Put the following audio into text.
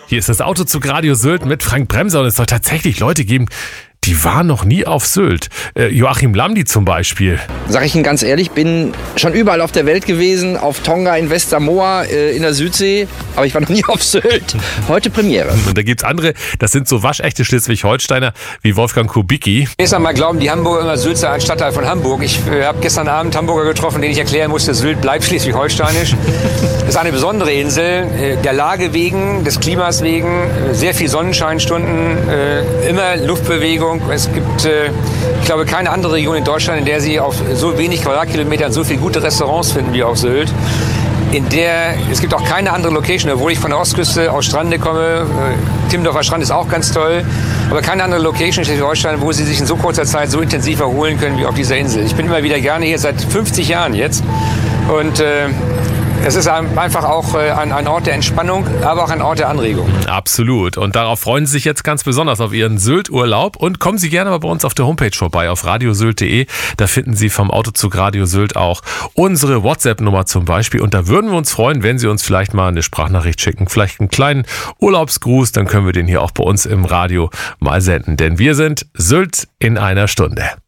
Hier ist das Autozug Radio Sylt mit Frank Bremser und es soll tatsächlich Leute geben, die waren noch nie auf Sylt. Joachim Llamdi zum Beispiel. Sag ich Ihnen ganz ehrlich, bin schon überall auf der Welt gewesen, auf Tonga, in Westsamoa, in der Südsee, aber ich war noch nie auf Sylt. Heute Premiere. Und da gibt's andere, das sind so waschechte Schleswig-Holsteiner wie Wolfgang Kubicki. Erst einmal glauben die Hamburger immer, Sylt sei ein Stadtteil von Hamburg. Ich habe gestern Abend Hamburger getroffen, denen ich erklären musste, Sylt bleibt schleswig-holsteinisch. Das ist eine besondere Insel, der Lage wegen, des Klimas wegen, sehr viel Sonnenscheinstunden, immer Luftbewegung. Es gibt, ich glaube, keine andere Region in Deutschland, in der Sie auf so wenig Quadratkilometern so viele gute Restaurants finden wie auf Sylt. Es gibt auch keine andere Location, obwohl ich von der Ostküste aus Strande komme. Timmendorfer Strand ist auch ganz toll. Aber keine andere Location in Schleswig-Holstein, wo Sie sich in so kurzer Zeit so intensiv erholen können wie auf dieser Insel. Ich bin immer wieder gerne hier, seit 50 Jahren jetzt. Und es ist einfach auch ein Ort der Entspannung, aber auch ein Ort der Anregung. Absolut. Und darauf freuen Sie sich jetzt ganz besonders auf Ihren Sylt-Urlaub. Und kommen Sie gerne mal bei uns auf der Homepage vorbei, auf radiosylt.de. Da finden Sie vom Autozug Radio Sylt auch unsere WhatsApp-Nummer zum Beispiel. Und da würden wir uns freuen, wenn Sie uns vielleicht mal eine Sprachnachricht schicken, vielleicht einen kleinen Urlaubsgruß. Dann können wir den hier auch bei uns im Radio mal senden. Denn wir sind Sylt in einer Stunde.